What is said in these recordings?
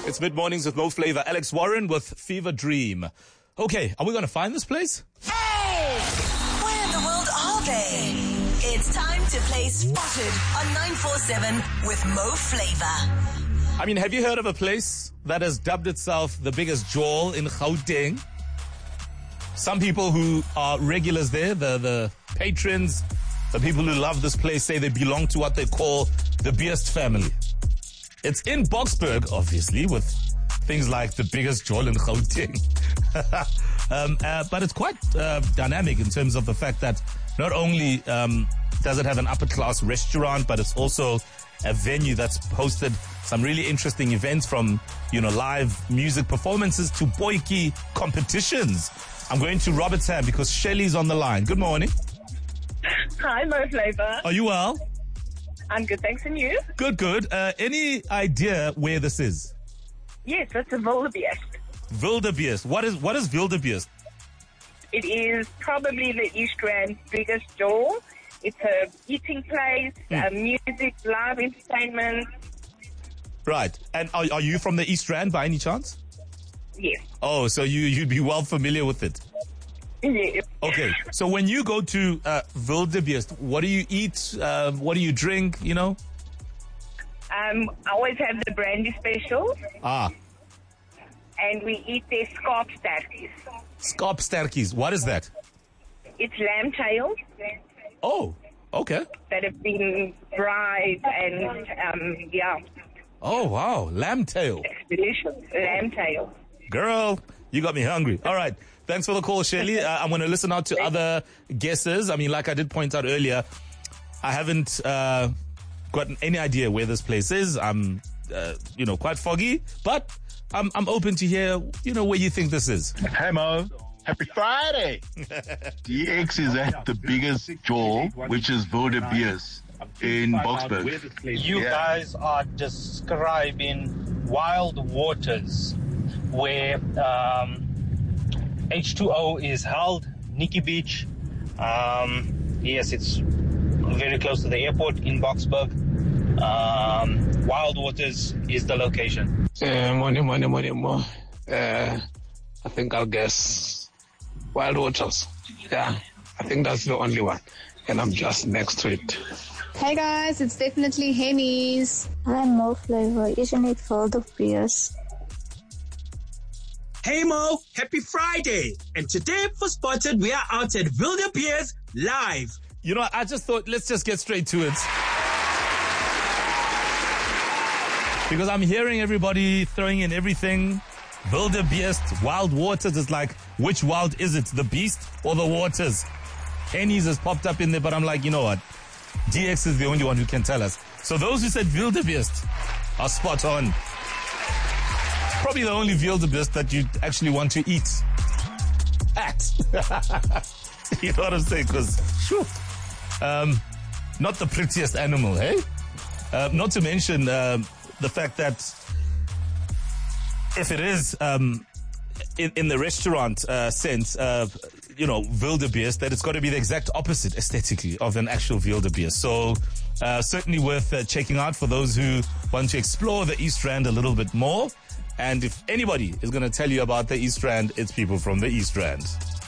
It's Mid Mornings with Mo Flavor. Alex Warren with Fever Dream. Okay, are we going to find this place? Hey! Where in the world are they? It's time to play Spotted on 947 with Mo Flavor. I mean, have you heard of a place that has dubbed itself the biggest jewel in Gauteng? Some people who are regulars there, the patrons, the people who love this place, say they belong to what they call the Beest family. It's in Boksburg, obviously, with things like the biggest jewel in Gauteng. But it's quite dynamic in terms of the fact that not only does it have an upper-class restaurant, but it's also a venue that's hosted some really interesting events, from, live music performances to boiki competitions. I'm going to Robertsham because Shelly's on the line. Good morning. Hi, Mo Flavor. Are you well? I'm good, thanks, and you? Good. Any idea where this is? Yes, that's a Wildebeest. Wildebeest. What is Wildebeest? It is probably the East Rand's biggest jewel. It's a eating place, music, live entertainment. Right. And are you from the East Rand by any chance? Yes. Oh, so you'd be well familiar with it. Yes. Okay. So when you go to Wildebeest, what do you eat? What do you drink? I always have the brandy specials. Ah. And we eat their skarpsterkies. Skarpsterkies. What is that? It's lamb tails. Oh, okay. That have been fried and, Oh, wow. Lamb tail. It's delicious. Lamb tail. Girl, you got me hungry. All right. Thanks for the call, Shirley. I'm going to listen out to other guesses. I mean, like I did point out earlier, I haven't gotten any idea where this place is. I'm, quite foggy, but I'm open to hear, where you think this is. Hey, Mo. Happy Friday. DX is at the biggest jewel, which is Wildebeest in Boksburg. You guys are describing Wild Waters, where H2O is held, Nikki Beach. Yes, it's very close to the airport in Boksburg. Wild Waters is the location. Money. I think I'll guess Wild Waters. Yeah, I think that's the only one. And I'm just next to it. Hey guys, it's definitely Henny's. Hi, Mo Flavor. Isn't it Wildebeest? Hey Mo, happy Friday. And today for Spotted, we are out at Wildebeest live. I just thought, let's just get straight to it. Because I'm hearing everybody throwing in everything. Wildebeest, Wild Waters. It's like, which wild is it? The beast or the waters? Henny's has popped up in there, but I'm like, you know what? DX is the only one who can tell us. So those who said Wildebeest are spot on. Probably the only Wildebeest that you actually want to eat at. You know what I'm saying? Because, not the prettiest animal, hey? Not to mention the fact that if it is in the restaurant sense, Wildebeest, that it's got to be the exact opposite aesthetically of an actual Wildebeest. So certainly worth checking out for those who want to explore the East Rand a little bit more. And if anybody is going to tell you about the East Rand, it's people from the East Rand.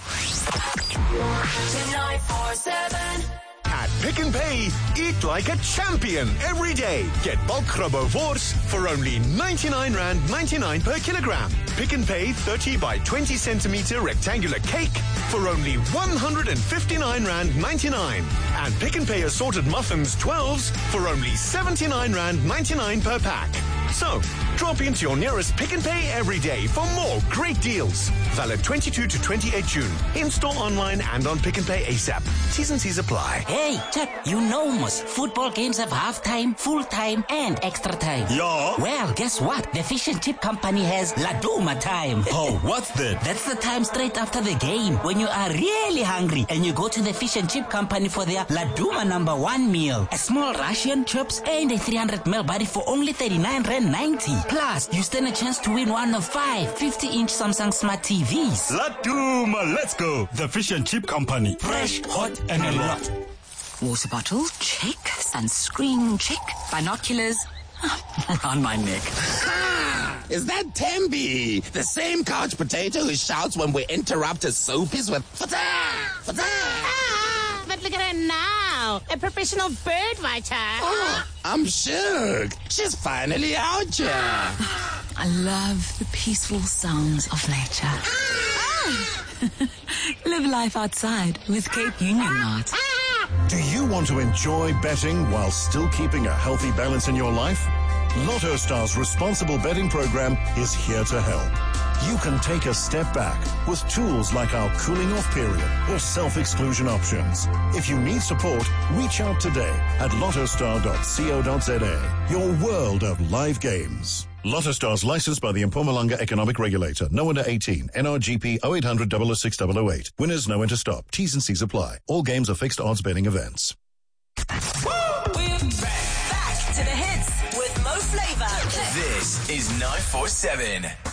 947. At Pick n Pay, eat like a champion every day. Get bulk Grubbo Wors for only 99 Rand 99 per kilogram. Pick n Pay 30 by 20 centimeter rectangular cake for only 159 Rand 99. And Pick n Pay assorted muffins 12s for only 79 Rand 99 per pack. So, drop into your nearest Pick n Pay every day for more great deals. Valid 22 to 28 June. In-store, online, and on Pick n Pay ASAP. T's and C's apply. Hey, check. Mos, football games have half-time, full-time, and extra time. Yeah. Well, guess what? The Fish and Chip Company has Laduma time. Oh, what's that? That's the time straight after the game when you are really hungry and you go to the Fish and Chip Company for their Laduma number 1 meal. A small Russian chips and a 300ml body for only 39 Rand 90. Plus, you stand a chance to win one of 5 50-inch Samsung Smart TVs. Laduma, let's go. The Fish and Chip Company. Fresh, hot, and a lot. Water bottle, check. Sunscreen, check. Binoculars, on my neck. Is that Tembi? The same couch potato who shouts when we interrupt his soapies with fata, fata. But look at her now, a professional bird watcher. Oh, I'm shook. She's finally out here. I love the peaceful sounds of nature. Live life outside with Cape Union Mart. Do you want to enjoy betting while still keeping a healthy balance in your life? Lotto Star's responsible betting program is here to help. You can take a step back with tools like our cooling off period or self-exclusion options. If you need support, reach out today at lottostar.co.za, your world of live games. Lotto Stars licensed by the Mpumalanga Economic Regulator. No under 18. NRGP 0800 006 008. Winners know when to stop. T's and C's apply. All games are fixed odds betting events. Back to the hits with Mo Flava. This is 947.